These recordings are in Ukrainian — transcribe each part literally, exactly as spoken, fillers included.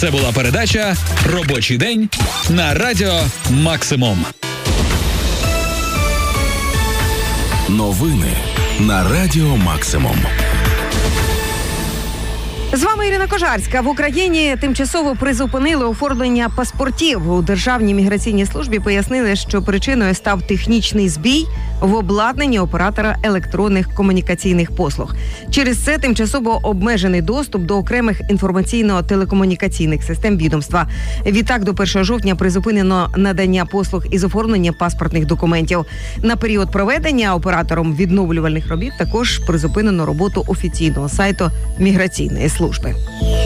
Це була передача «Робочий день» на Радіо Максимум. Новини на Радіо Максимум. З вами Ірина Кожарська. В Україні тимчасово призупинили оформлення паспортів. У Державній міграційній службі пояснили, що причиною став технічний збій в обладнанні оператора електронних комунікаційних послуг. Через це тимчасово обмежений доступ до окремих інформаційно-телекомунікаційних систем відомства. Відтак, до першого жовтня призупинено надання послуг із оформлення паспортних документів. На період проведення оператором відновлювальних робіт також призупинено роботу офіційного сайту міграційної служби.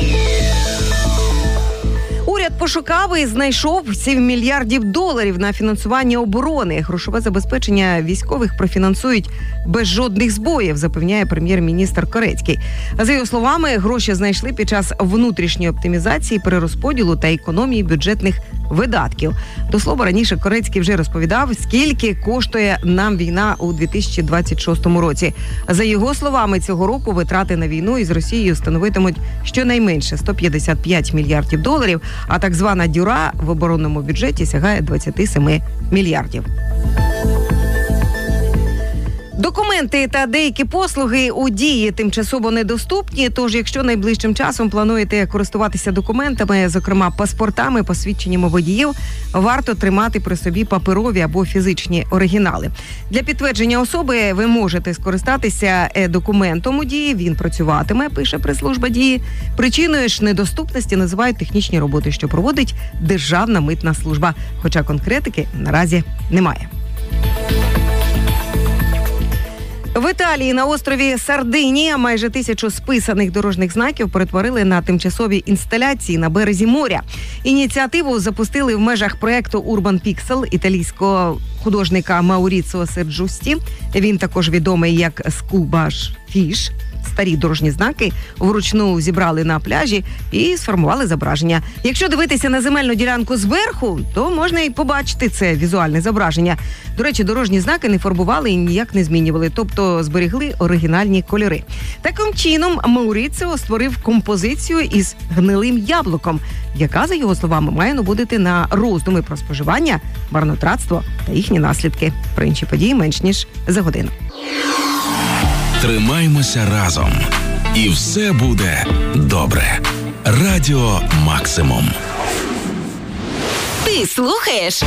Уряд пошукав і знайшов сім мільярдів доларів на фінансування оборони. Грошове забезпечення військових профінансують без жодних збоїв, запевняє прем'єр-міністр Корецький. За його словами, гроші знайшли під час внутрішньої оптимізації, перерозподілу та економії бюджетних видатків. До слова, раніше Корецький вже розповідав, скільки коштує нам війна у дві тисячі двадцять шостому році. За його словами, цього року витрати на війну із Росією становитимуть щонайменше сто п'ятдесят п'ять мільярдів доларів, а так звана дюра в оборонному бюджеті сягає двадцять сім мільярдів. Документи та деякі послуги у Дії тимчасово недоступні, тож якщо найближчим часом плануєте користуватися документами, зокрема паспортами, посвідченнями водіїв, варто тримати при собі паперові або фізичні оригінали. Для підтвердження особи ви можете скористатися документом у Дії, він працюватиме, пише прес-служба Дії. Причиною ж недоступності називають технічні роботи, що проводить Державна митна служба, хоча конкретики наразі немає. В Італії на острові Сардинія майже тисячу списаних дорожніх знаків перетворили на тимчасові інсталяції на березі моря. Ініціативу запустили в межах проєкту Urban Pixel італійського художника Мауріціо Серджусті. Він також відомий як Скубаш Фіш. Старі дорожні знаки вручну зібрали на пляжі і сформували зображення. Якщо дивитися на земельну ділянку зверху, то можна і побачити це візуальне зображення. До речі, дорожні знаки не фарбували і ніяк не змінювали, тобто зберігли оригінальні кольори. Таким чином, Мауріціо створив композицію із гнилим яблуком, яка, за його словами, має наводити на роздуми про споживання, марнотратство та їхні наслідки. Про інші події менш ніж за годину. Тримаймося разом. І все буде добре. Радіо Максимум. Ти слухаєш